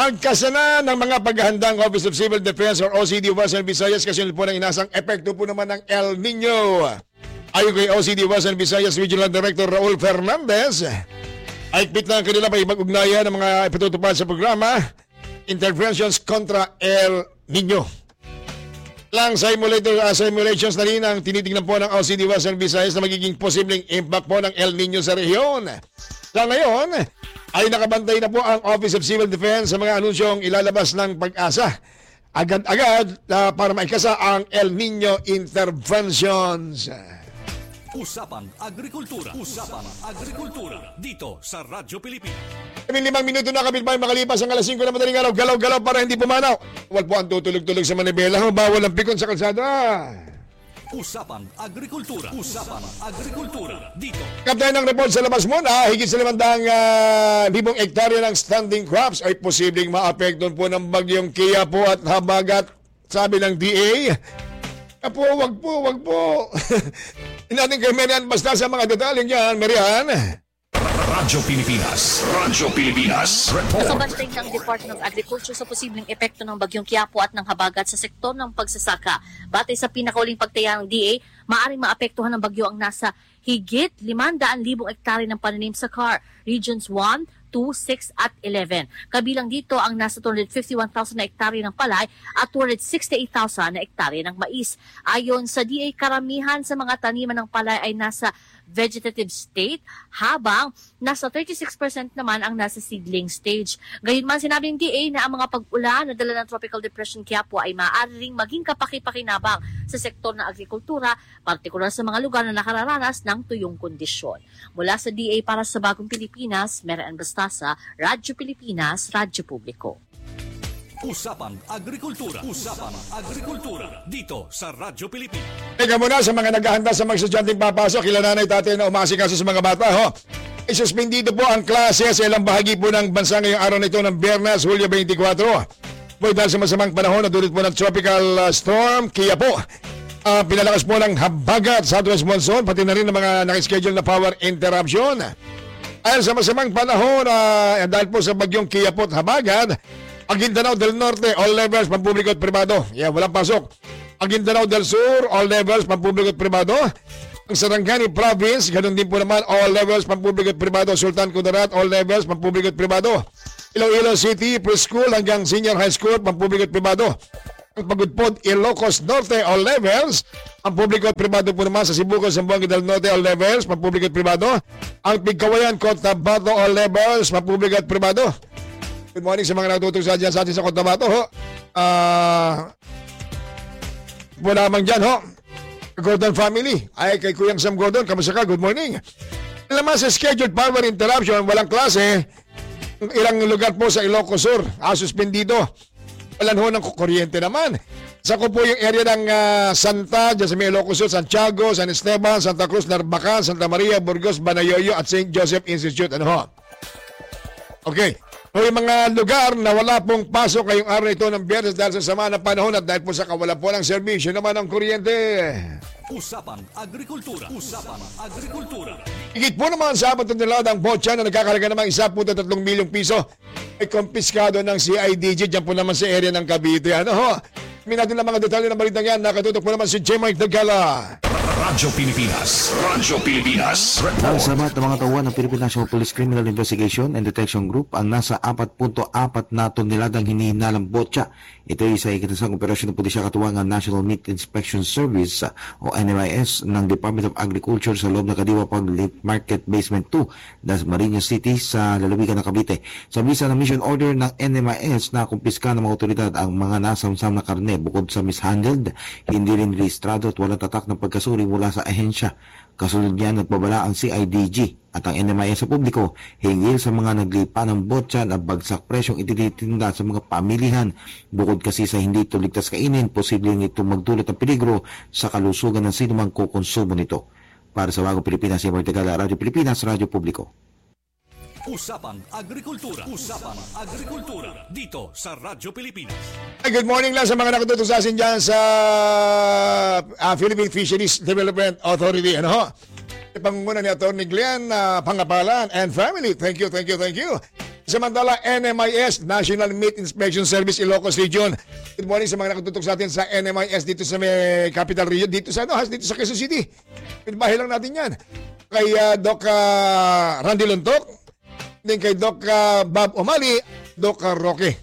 Ang kasanan ng mga paghahandang Office of Civil Defense or OCD Western Visayas kasunod po ng inasang epekto po naman ng El Nino. Ayon kay OCD Western Visayas Regional Director Raul Fernandez, ay pit na ang kanila pag-ugnayan ng mga ipatutupad sa programa Interventions kontra El Nino. Lang simulations na rin ang tinitingnan po ng OCD Western Visayas na magiging posibleng impact po ng El Nino sa rehiyon. Sa ngayon, ay nakabantay na po ang Office of Civil Defense sa mga anunsyong ilalabas ng Pag-asa. Agad-agad para maikasa ang El Nino interventions. Usapang Agrikultura. Usapang Agrikultura. Dito sa Radyo Pilipinas. 5 minuto na kapit makalipas ang alas 5 na madaling araw. Galaw-galaw para hindi pumanaw. Huwag po ang tutulog-tulog sa manibela. Bawal ang pikon sa kalsada. Usapang Agrikultura. Usapang Agrikultura. Dito. Kaptayan ng report sa labas muna, higit sa 500,000 hektarya ng standing crops ay posibleng maapekton po ng bagyong Kia po at Habagat, sabi ng DA. Wag po. Inatin kay Marian basta sa mga detalye niyan, Marian. Radyo Pilipinas. Radyo Pilipinas. Nakabantay ng Department of Agriculture sa posibleng epekto ng bagyong Quiapo at ng Habagat sa sektor ng pagsasaka. Batay sa pinakauling pagtaya ng DA, maaaring maapektuhan ng bagyo ang nasa higit 500,000 hektare ng pananim sa CAR, Regions 1, 2, 6 at 11. Kabilang dito ang nasa 251,000 na hektare ng palay at 268,000 na hektare ng mais. Ayon sa DA, karamihan sa mga taniman ng palay ay nasa vegetative state, habang nasa 36% naman ang nasa seedling stage. Gayunman, sinabi ng DA na ang mga pag-ulan na dala ng Tropical Depression Quiapo ay maaaring maging kapaki-pakinabang sa sektor ng agrikultura, partikular sa mga lugar na nakararanas ng tuyong kondisyon. Mula sa DA para sa Bagong Pilipinas, Marian Bastasa, Radyo Pilipinas, Radyo Publiko. Usapang Agrikultura. Usapang Agrikultura. Dito sa Radyo Pilipinas. Teka muna sa mga naghahanda sa mga estudyanteng papasok, kila nanay tatay na umasikaso sa mga bata, ho. Isuspendido po ang klase sa ilang bahagi po ng bansa ngayong araw na ito ng Biyernes, Hulyo 24. Dahil sa masamang panahon na dulot po ng tropical storm, Kia po. Pinalakas po ng Habagat, Southwest Monsoon, pati na rin ng mga nakaschedule na power interruption. Ayon sa masamang panahon, dahil po sa bagyong Kia po at Habagat, Maguindanao del Norte, all levels, pampubliko at pribado. Walang pasok. Maguindanao del Sur, all levels, pampubliko at pribado. Ang Sarangani Province, ganun din po naman, all levels, pampubliko at pribado. Sultan Kudarat, all levels, pampubliko at pribado. Iloilo City, preschool hanggang senior high school, pampubliko at pribado. Ang Pagudpod, Ilocos Norte, all levels, pampubliko at pribado po naman. Sa Cebu, Zamboanga del Norte, all levels, pampubliko at pribado. Ang Pigkawayan, Cotabato, all levels, pampubliko at pribado. Good morning sa mga natutugsa dyan sa atin sa Cotabato, ho. Po naman dyan, ho. Gordon family. Ay, kay Kuyang Sam Gordon, kamusta ka? Good morning. Alam sa scheduled power interruption, walang klase. Ilang lugar po sa Ilocos Sur, suspendido. Walang ho ng kuryente naman. Sa ko po yung area ng Santa, dyan sa may Ilocos Sur, Santiago, San Esteban, Santa Cruz, Narbacan, Santa Maria, Burgos, Banayoyo, at St. Joseph Institute. Ano ho? Okay. O yung mga lugar na wala pong pasok ngayong araw ito ng Biyernes dahil sa sama ng panahon at dahil po sa kawalan po ng serbisyo naman ng kuryente. Usapang Agrikultura. Usapang Agrikultura. Higit po naman sa 4 tonelada ang botya na nagkakalaga namang 1.3 milyong piso ay kompiskado ng CIDG dyan po naman sa area ng Cavite. Ano ho? Natin ang mga detalye ng balitang yan. Nakatutok po naman si J. Mike Dagala. Radyo Pilipinas. Radyo Pilipinas. Nakasabat ng mga tauhan ng Philippine National Police Criminal Investigation and Detection Group ang nasa 4.4 na toneladang hinihinalang botya. Ito ay sa ikinasang operasyon ng pulisya katuwang ang National Meat Inspection Service o NMIS ng Department of Agriculture sa loob ng Kadiwa Public Market Basement 2, Dasmariñas City sa lalawigan ng Cavite. Sa bisa ng mission order ng NMIS na kumpiska ng mga otoridad ang mga nasamsam na karne bukod sa mishandled, hindi rin rehistrado at walang tatak ng pagkasuri mula sa ahensya. Kasunod niyan, nagbabala ang CIDG at ang NMIS sa publiko hinggil sa mga naglipa ng botya na bagsak presyong itinitinda sa mga pamilihan. Bukod kasi sa hindi ito ligtas kainin, posibleng ito magdulot ng peligro sa kalusugan ng sinumang kukonsumo nito. Para sa Bagong Pilipinas, si Martigala, Radyo Pilipinas, Radyo Publiko. Usapang Agrikultura. Usapang Agrikultura. Dito sa Radyo Pilipinas. Good morning lang sa mga nakatutok sa asin dyan sa Philippine Fisheries Development Authority. Ano ho? Pangunguna ni Atty. Glenn Pangapalan and family. Thank you. Samantala, NMIS, National Meat Inspection Service, Ilocos Region. Good morning sa mga nakatutok sa atin sa NMIS dito sa may Capital Region, dito sa Quezon City. Bahay lang natin yan. Kay Doc Randy Luntok, din kay Doc Bob O'Malley, Doc Roque.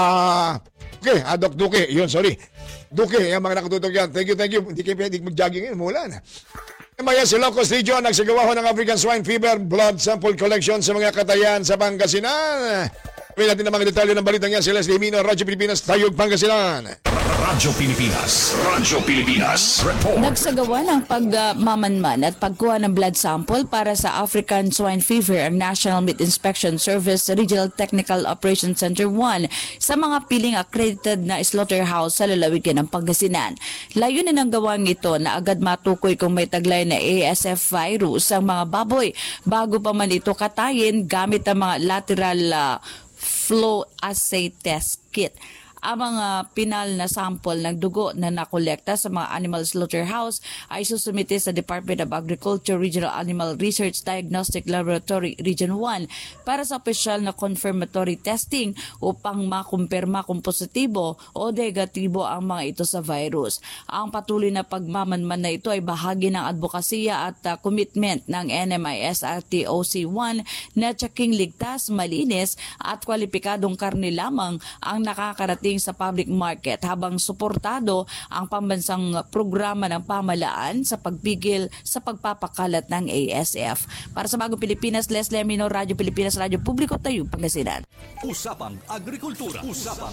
Doc Duque, yun, sorry. Duque, yung mga nakatutok yan. Thank you. Hindi kayo pwede mag-jogging yun, umulan. NMIS Ilocos Region, nagsagawa ho ng African Swine Fever Blood Sample Collection sa mga katayan sa Pangasinan. Gawin natin ang mga detalye ng balitang yan. Si Leslie Mino, Radyo Pilipinas, Tayog, Pangasinan. Radyo Pilipinas. Report. Nagsagawa ng pagmamanman at pagkuha ng blood sample para sa African Swine Fever ang National Meat Inspection Service Regional Technical Operations Center 1 sa mga piling accredited na slaughterhouse sa lalawigan ng Pangasinan. Layunin ng gawang ito na agad matukoy kung may taglay na ASF virus ang mga baboy bago pa man ito katayin gamit ang mga lateral flow assay test kit. Ang mga pinal na sample ng dugo na nakolekta sa mga animal slaughterhouse ay susumite sa Department of Agriculture Regional Animal Research Diagnostic Laboratory Region 1 para sa opisyal na confirmatory testing upang makumpirma kung positibo o negatibo ang mga ito sa virus. Ang patuloy na pagmamanman na ito ay bahagi ng advokasya at commitment ng NMIS at TOC1 na tsaking ligtas, malinis at kwalipikadong karne lamang ang nakakarating sa public market habang suportado ang pambansang programa ng pamahalaan sa pagpigil sa pagpapakalat ng ASF. Para sa Bagong Pilipinas, Leslie Mino, Radyo Pilipinas, Radyo Publiko, Tayo, Pangasinan. Usapang Agrikultura.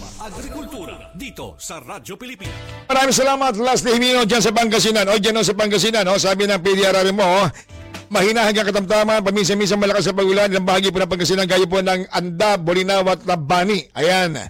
Dito sa Radyo Pilipinas. Maraming salamat, Leslie Mino, dyan sa Pangasinan. O, dyan sa Pangasinan, sabi ng PDRR mo, mahina hanggang katamtaman, paminsan-minsan malakas sa pagulan, ng bahagi po ng Pangasinan, gaya po ng Anda, Bolinao at Labani. Ayan.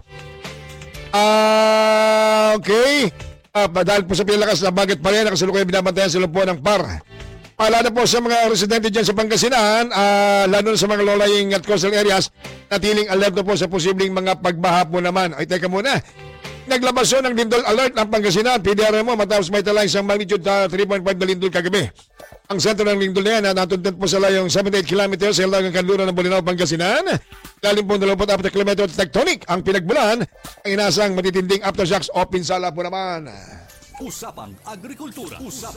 Okay. Dahil po sa pinalakas na bagit pa rin, nakasalukuyan binabantayan sa loob po ng PAR. Paalala po sa mga residente dyan sa Pangasinan, lalo na sa mga low-lying at coastal areas, natiling alert po sa posibleng mga pagbaha po naman. Ay, teka muna. Naglabas ng lindol alert ng Pangasinan. PDRM mo matapos may talang isang magnitude 3.5 na lindol kagabi. Ang sentro ng lindol na yan natundot po sa layong 78 kilometers sa ilagang kanluran ng Bolinao, Pangasinan. Lalim po 24 kilometro tectonic ang pinagbulan. Ang inasang matitinding aftershocks o pinsala po naman. Usapang Agrikultura.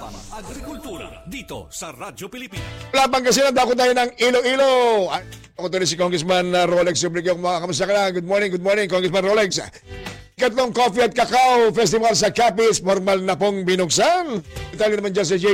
Dito sa Radyo Pilipinas. Wala Pangasinan, dako tayo ng Iloilo. Ako tuloy si Congressman Rolex Sublico. Kamusta ka na? Good morning, Congressman Rolex. Ikatlong Coffee at Cacao Festival sa Capiz, formal na pong binuksan. Detalye naman dyan sa